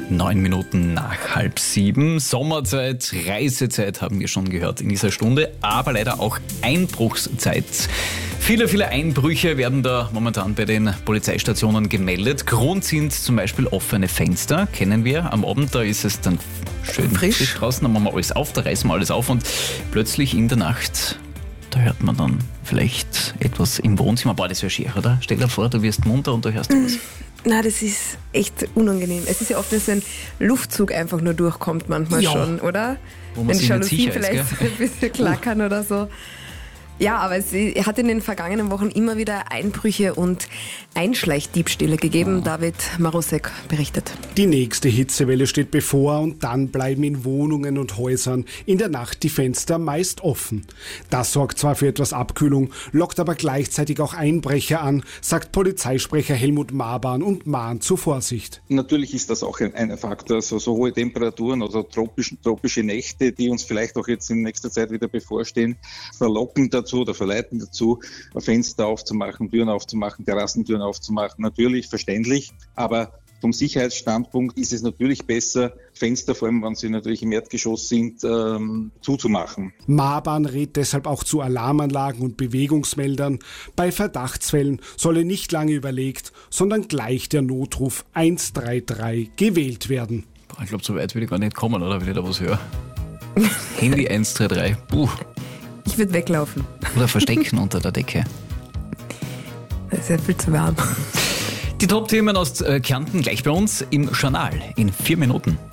9 Minuten nach 6:30. Sommerzeit, Reisezeit haben wir schon gehört in dieser Stunde, aber leider auch Einbruchszeit. Viele Einbrüche werden da momentan bei den Polizeistationen gemeldet. Grund sind zum Beispiel offene Fenster, kennen wir. Am Abend, da ist es dann schön frisch draußen, dann machen wir alles auf, da reißen wir alles auf und plötzlich in der Nacht, da hört man dann vielleicht etwas im Wohnzimmer. Boah, das wäre schier, oder? Stell dir vor, du wirst munter und du hörst was. Na, das ist echt unangenehm. Es ist ja oft, dass ein Luftzug einfach nur durchkommt manchmal schon, oder? Wo man wenn sich nicht Jalousien sicher vielleicht ist, ein bisschen klackern oder so. Ja, aber es hat in den vergangenen Wochen immer wieder Einbrüche und Einschleichdiebstähle gegeben. David Marusek berichtet. Die nächste Hitzewelle steht bevor und dann bleiben in Wohnungen und Häusern in der Nacht die Fenster meist offen. Das sorgt zwar für etwas Abkühlung, lockt aber gleichzeitig auch Einbrecher an, sagt Polizeisprecher Helmut Mabahn und mahnt zur Vorsicht. Natürlich ist das auch ein Faktor, also so hohe Temperaturen oder tropische Nächte, die uns vielleicht auch jetzt in nächster Zeit wieder bevorstehen, verlocken dazu oder verleiten dazu, Fenster aufzumachen, Türen aufzumachen, Terrassentüren aufzumachen. Natürlich verständlich, aber vom Sicherheitsstandpunkt ist es natürlich besser, Fenster, vor allem wenn sie natürlich im Erdgeschoss sind, zuzumachen. Mabahn rät deshalb auch zu Alarmanlagen und Bewegungsmeldern. Bei Verdachtsfällen solle nicht lange überlegt, sondern gleich der Notruf 133 gewählt werden. Ich glaube, so weit will ich gar nicht kommen, oder? Wenn ich da was höre. Handy 133. Ich würde weglaufen. Oder verstecken unter der Decke. Das ist ja viel zu warm. Die Top-Themen aus Kärnten gleich bei uns im Journal in 4 Minuten.